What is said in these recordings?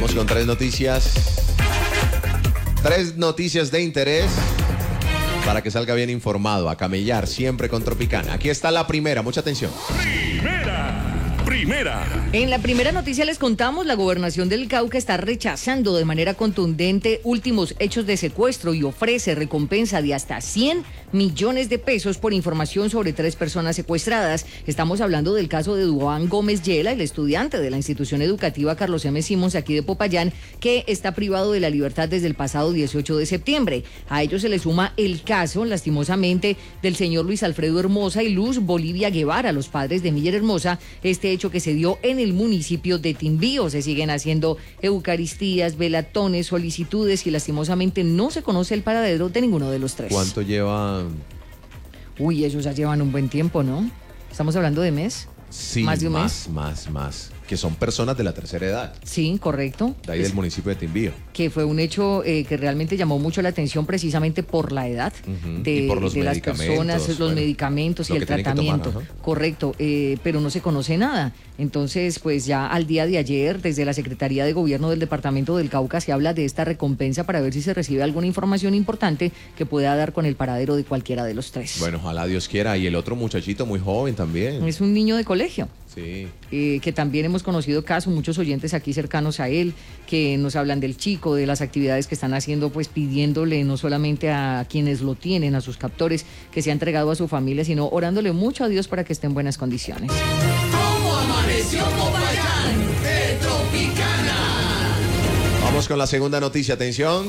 Vamos con tres noticias. Tres noticias de interés para que salga bien informado. A camellar siempre con Tropicana. Aquí está la primera, mucha atención. Primera. En la primera noticia les contamos, la gobernación del Cauca está rechazando de manera contundente últimos hechos de secuestro y ofrece recompensa de hasta 100 millones de pesos por información sobre 3 personas secuestradas. Estamos hablando del caso de Duan Gómez Yela, el estudiante de la institución educativa Carlos M. Simons aquí de Popayán, que está privado de la libertad desde el pasado 18 de septiembre. A ello se le suma el caso, lastimosamente, del señor Luis Alfredo Hermosa y Luz Bolivia Guevara, los padres de Miller Hermosa. Este hecho que se dio en el municipio de Timbío. Se siguen haciendo eucaristías, velatones, solicitudes y lastimosamente no se conoce el paradero de ninguno de los 3. ¿Cuánto lleva? Uy, ellos ya llevan un buen tiempo, ¿no? ¿Estamos hablando de mes? Sí, ¿Más de un mes? Más. Que son personas de la tercera edad. Sí, correcto. De ahí del municipio de Timbío. Que fue un hecho que realmente llamó mucho la atención precisamente por la edad y por los de las personas, los medicamentos y el tratamiento. Correcto, pero no se conoce nada. Entonces, pues ya al día de ayer, desde la Secretaría de Gobierno del Departamento del Cauca se habla de esta recompensa para ver si se recibe alguna información importante que pueda dar con el paradero de cualquiera de los 3. Bueno, ojalá Dios quiera. Y el otro muchachito muy joven también. Es un niño de colegio. Sí. Que también hemos conocido casos, muchos oyentes aquí cercanos a él, que nos hablan del chico, de las actividades que están haciendo, pues pidiéndole no solamente a quienes lo tienen, a sus captores, que se ha entregado a su familia, sino orándole mucho a Dios para que esté en buenas condiciones. ¿Cómo amaneció Popayán de Tropicana? Vamos con la segunda noticia, atención.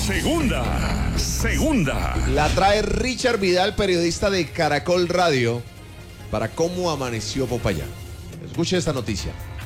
Segunda. La trae Richard Vidal, periodista de Caracol Radio, para Cómo amaneció Popayán. Escuche esta noticia.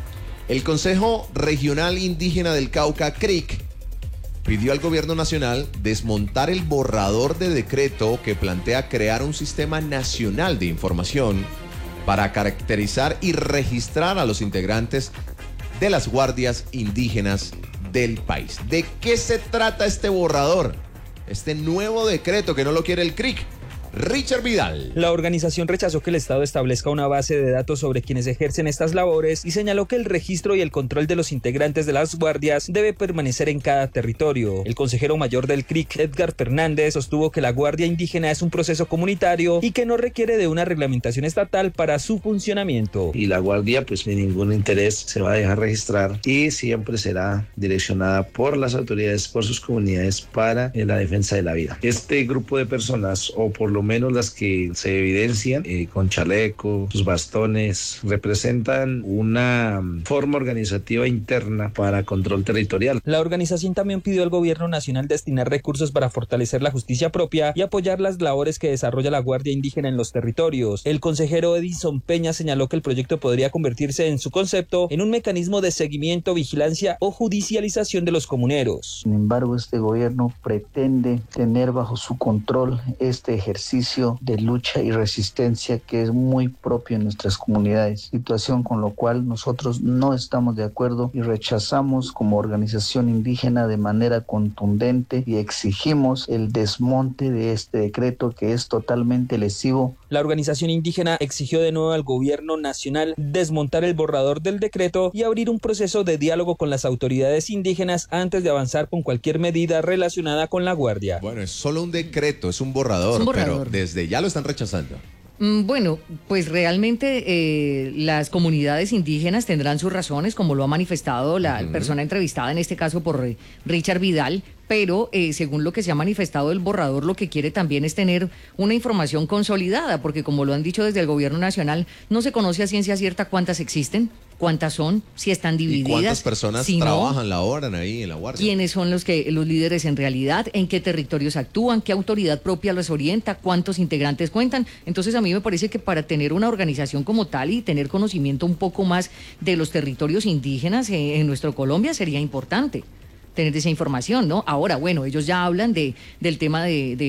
El Consejo Regional Indígena del Cauca, CRIC, pidió al gobierno nacional desmontar el borrador de decreto que plantea crear un sistema nacional de información para caracterizar y registrar a los integrantes de las guardias indígenas del país. ¿De qué se trata este borrador? Este nuevo decreto que no lo quiere el CRIC. Richard Vidal. La organización rechazó que el Estado establezca una base de datos sobre quienes ejercen estas labores y señaló que el registro y el control de los integrantes de las guardias debe permanecer en cada territorio. El consejero mayor del CRIC, Edgar Fernández, sostuvo que la guardia indígena es un proceso comunitario y que no requiere de una reglamentación estatal para su funcionamiento. Y la guardia, pues sin ningún interés, se va a dejar registrar y siempre será direccionada por las autoridades, por sus comunidades, para la defensa de la vida. Este grupo de personas, o por lo menos las que se evidencian con chaleco, sus bastones, representan una forma organizativa interna para control territorial. La organización también pidió al gobierno nacional destinar recursos para fortalecer la justicia propia y apoyar las labores que desarrolla la Guardia Indígena en los territorios. El consejero Edison Peña señaló que el proyecto podría convertirse en su concepto en un mecanismo de seguimiento, vigilancia o judicialización de los comuneros. Sin embargo, este gobierno pretende tener bajo su control este ejercicio de lucha y resistencia que es muy propio en nuestras comunidades, situación con lo cual nosotros no estamos de acuerdo y rechazamos como organización indígena de manera contundente y exigimos el desmonte de este decreto que es totalmente lesivo. La organización indígena exigió de nuevo al gobierno nacional desmontar el borrador del decreto y abrir un proceso de diálogo con las autoridades indígenas antes de avanzar con cualquier medida relacionada con la guardia. Bueno, es solo un decreto, es un borrador, pero desde ya lo están rechazando. Bueno, pues realmente las comunidades indígenas tendrán sus razones, como lo ha manifestado la persona entrevistada, en este caso por Richard Vidal, pero según lo que se ha manifestado el borrador, lo que quiere también es tener una información consolidada, porque como lo han dicho desde el gobierno nacional, no se conoce a ciencia cierta cuántas existen, cuántas son, si están divididas. ¿Y cuántas personas trabajan, laboran ahí en la guardia? ¿Quiénes son los líderes en realidad? ¿En qué territorios actúan? ¿Qué autoridad propia los orienta? ¿Cuántos integrantes cuentan? Entonces a mí me parece que para tener una organización como tal y tener conocimiento un poco más de los territorios indígenas en nuestro Colombia sería importante tener esa información, ¿no? Ahora, bueno, ellos ya hablan del tema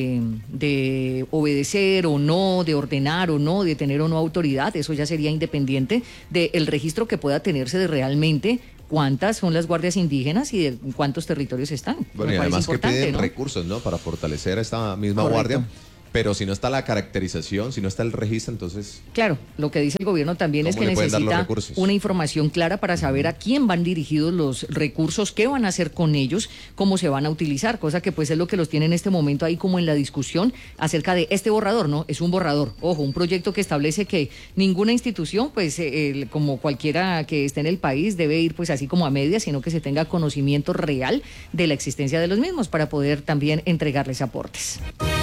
de obedecer o no, de ordenar o no, de tener o no autoridad. Eso ya sería independiente del registro que pueda tenerse de realmente cuántas son las guardias indígenas y de cuántos territorios están. Bueno, y además que piden recursos, ¿no? Para fortalecer esta misma guardia. Pero si no está la caracterización, si no está el registro, entonces... Claro, lo que dice el gobierno también es que necesita una información clara para saber a quién van dirigidos los recursos, qué van a hacer con ellos, cómo se van a utilizar, cosa que pues es lo que los tiene en este momento ahí como en la discusión acerca de este borrador, ¿no? Es un borrador, ojo, un proyecto que establece que ninguna institución, pues como cualquiera que esté en el país, debe ir pues así como a medias, sino que se tenga conocimiento real de la existencia de los mismos para poder también entregarles aportes.